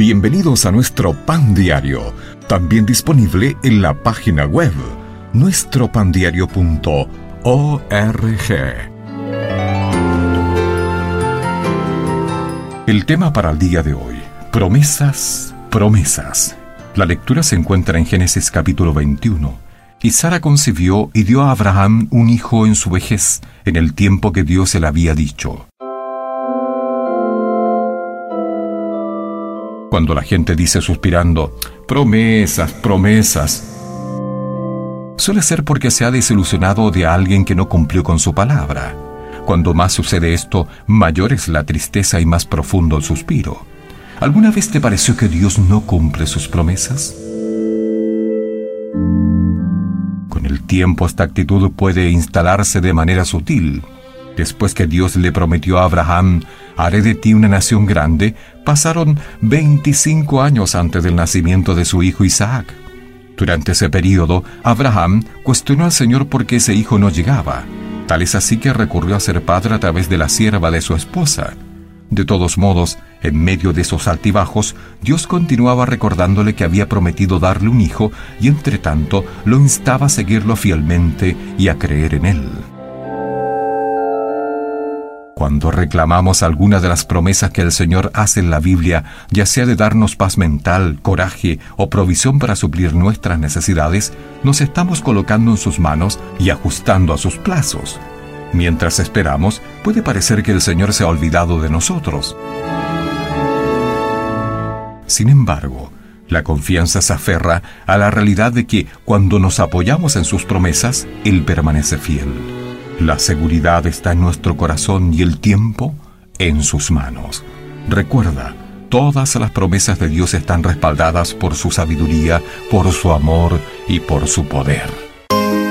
Bienvenidos a nuestro Pan Diario, también disponible en la página web nuestropandiario.org. El tema para el día de hoy: promesas, promesas. La lectura se encuentra en Génesis capítulo 21. Y Sara concibió y dio a Abraham un hijo en su vejez, en el tiempo que Dios se le había dicho. Cuando la gente dice suspirando, promesas, promesas, suele ser porque se ha desilusionado de alguien que no cumplió con su palabra. Cuando más sucede esto, mayor es la tristeza y más profundo el suspiro. ¿Alguna vez te pareció que Dios no cumple sus promesas? Con el tiempo esta actitud puede instalarse de manera sutil. Después que Dios le prometió a Abraham, haré de ti una nación grande, pasaron 25 años antes del nacimiento de su hijo Isaac. Durante ese período, Abraham cuestionó al Señor por qué ese hijo no llegaba. Tal es así que recurrió a ser padre a través de la sierva de su esposa. De todos modos, en medio de esos altibajos, Dios continuaba recordándole que había prometido darle un hijo y entre tanto lo instaba a seguirlo fielmente y a creer en él. Cuando reclamamos alguna de las promesas que el Señor hace en la Biblia, ya sea de darnos paz mental, coraje o provisión para suplir nuestras necesidades, nos estamos colocando en sus manos y ajustando a sus plazos. Mientras esperamos, puede parecer que el Señor se ha olvidado de nosotros. Sin embargo, la confianza se aferra a la realidad de que cuando nos apoyamos en sus promesas, Él permanece fiel. La seguridad está en nuestro corazón y el tiempo en sus manos. Recuerda, todas las promesas de Dios están respaldadas por su sabiduría, por su amor y por su poder.